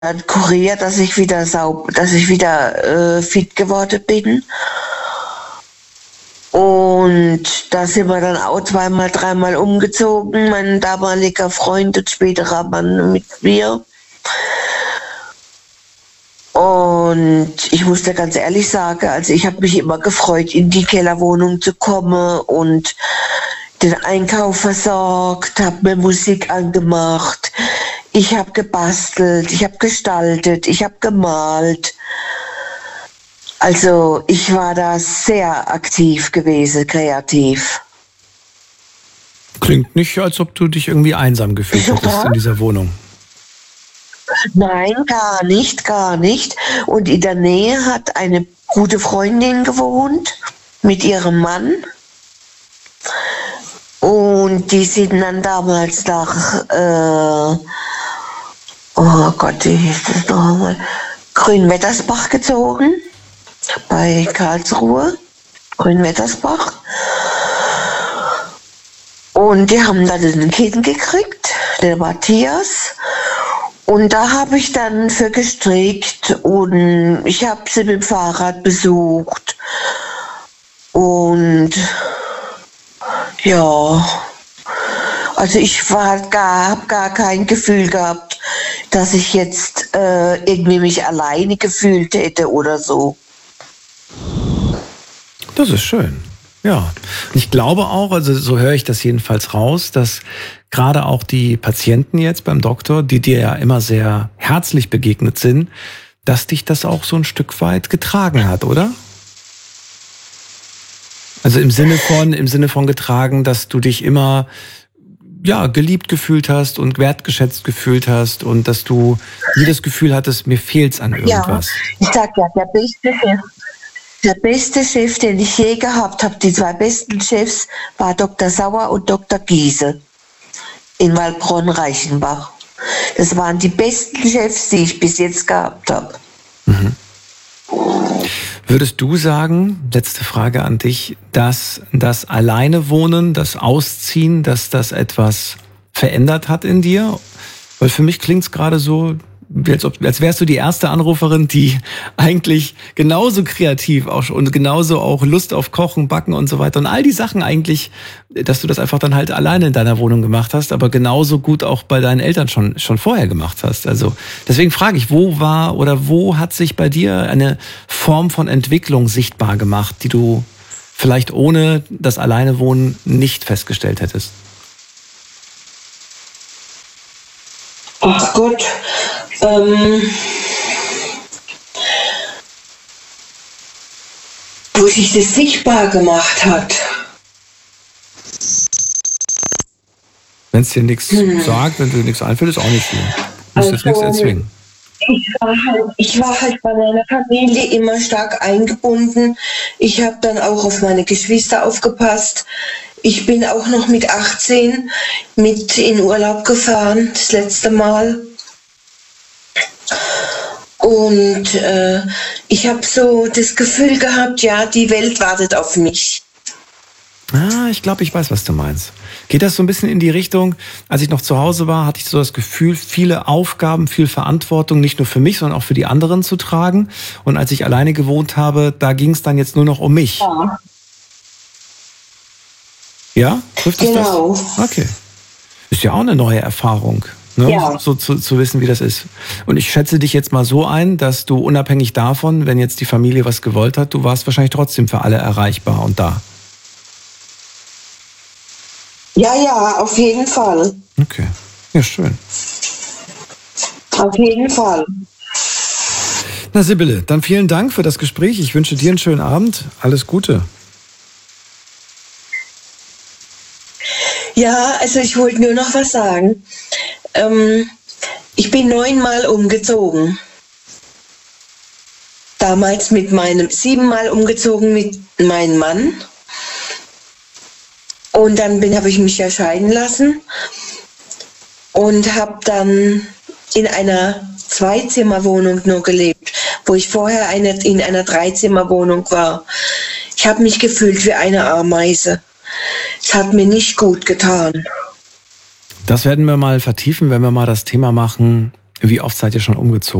kuriert, dass ich wieder fit geworden bin. Und da sind wir dann auch dreimal umgezogen, mein damaliger Freund und späterer Mann mit mir. Und ich muss dir ganz ehrlich sagen, also ich habe mich immer gefreut, in die Kellerwohnung zu kommen und den Einkauf versorgt, habe mir Musik angemacht, ich habe gebastelt, ich habe gestaltet, ich habe gemalt. Also ich war da sehr aktiv gewesen, kreativ. Klingt nicht, als ob du dich irgendwie einsam gefühlt hättest in dieser Wohnung. Nein, gar nicht. Und in der Nähe hat eine gute Freundin gewohnt mit ihrem Mann. Und die sind dann damals nach, oh Gott, wie hieß das noch einmal, Grünwettersbach gezogen, bei Karlsruhe, Grünwettersbach. Und die haben dann ein Kind gekriegt, der Matthias. Und da habe ich dann für gestrickt und ich habe sie mit dem Fahrrad besucht. Und ja, also ich habe gar kein Gefühl gehabt, dass ich jetzt irgendwie mich alleine gefühlt hätte oder so. Das ist schön. Ja, und ich glaube auch, also so höre ich das jedenfalls raus, dass gerade auch die Patienten jetzt beim Doktor, die dir ja immer sehr herzlich begegnet sind, dass dich das auch so ein Stück weit getragen hat, oder? Also im Sinne von getragen, dass du dich immer geliebt gefühlt hast und wertgeschätzt gefühlt hast und dass du nie das Gefühl hattest, mir fehlt's an irgendwas. Ja, ich sag ja, der beste Chef, den ich je gehabt habe, die zwei besten Chefs, war Dr. Sauer und Dr. Giese in Waldbronn-Reichenbach. Das waren die besten Chefs, die ich bis jetzt gehabt habe. Mhm. Würdest du sagen, letzte Frage an dich, dass das Alleinewohnen, das Ausziehen, dass das etwas verändert hat in dir? Weil für mich klingt es gerade so, als wärst du die erste Anruferin, die eigentlich genauso kreativ auch und genauso auch Lust auf Kochen, Backen und so weiter und all die Sachen eigentlich, dass du das einfach dann halt alleine in deiner Wohnung gemacht hast, aber genauso gut auch bei deinen Eltern schon vorher gemacht hast. Also deswegen frage ich, wo hat sich bei dir eine Form von Entwicklung sichtbar gemacht, die du vielleicht ohne das Alleinewohnen nicht festgestellt hättest? Ach Gott, wo sich das sichtbar gemacht hat. Wenn es dir nichts sagt, wenn dir nichts einfällt, ist auch nicht schlimm. Du musst jetzt nichts erzwingen. Ich war halt bei meiner Familie immer stark eingebunden. Ich habe dann auch auf meine Geschwister aufgepasst. Ich bin auch noch mit 18 mit in Urlaub gefahren, das letzte Mal. Und ich habe so das Gefühl gehabt, ja, die Welt wartet auf mich. Ich glaube, ich weiß, was du meinst. Geht das so ein bisschen in die Richtung, als ich noch zu Hause war, hatte ich so das Gefühl, viele Aufgaben, viel Verantwortung, nicht nur für mich, sondern auch für die anderen zu tragen. Und als ich alleine gewohnt habe, da ging es dann jetzt nur noch um mich. Ja. Ja? Trifft es das? Genau. Okay. Ist ja auch eine neue Erfahrung, ne? Ja. So zu wissen, wie das ist. Und ich schätze dich jetzt mal so ein, dass du unabhängig davon, wenn jetzt die Familie was gewollt hat, du warst wahrscheinlich trotzdem für alle erreichbar und da. Ja, auf jeden Fall. Okay, ja, schön. Auf jeden Fall. Na Sibylle, dann vielen Dank für das Gespräch. Ich wünsche dir einen schönen Abend. Alles Gute. Ja, also ich wollte nur noch was sagen. Ich bin 9-mal umgezogen. Damals 7-mal umgezogen mit meinem Mann. Und dann habe ich mich ja scheiden lassen und habe dann in einer 2-Zimmer-Wohnung nur gelebt, wo ich vorher in einer 3-Zimmer-Wohnung war. Ich habe mich gefühlt wie eine Ameise. Es hat mir nicht gut getan. Das werden wir mal vertiefen, wenn wir mal das Thema machen, Wie oft seid ihr schon umgezogen?